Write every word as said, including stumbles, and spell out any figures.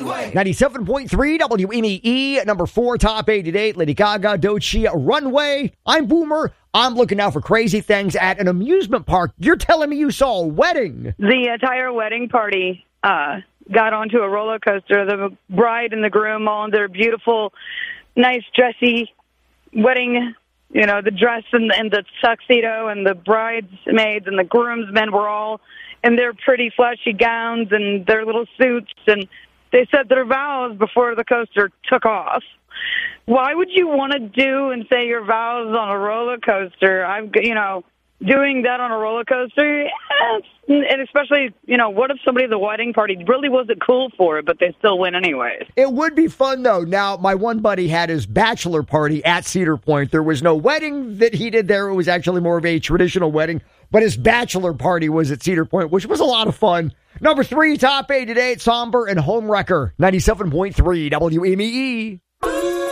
Runway. ninety-seven point three W M E E, number four, top eight to date. Lady Gaga, Doechii, Runway. I'm Boomer. I'm looking out for crazy things at an amusement park. You're telling me you saw a wedding? The entire wedding party uh, got onto a roller coaster. The bride and the groom all in their beautiful, nice, dressy wedding, you know, the dress and, and the tuxedo, and the bridesmaids and the groomsmen were all in their pretty flashy gowns and their little suits, and they said their vows before the coaster took off. Why would you want to do and say your vows on a roller coaster? I'm, you know, doing that on a roller coaster, yeah, and especially, you know, what if somebody at the wedding party really wasn't cool for it, but they still went anyways? It would be fun, though. Now, my one buddy had his bachelor party at Cedar Point. There was no wedding that he did there. It was actually more of a traditional wedding, but his bachelor party was at Cedar Point, which was a lot of fun. Number three, top eight today, Somber and Homewrecker, ninety-seven point three W M E E.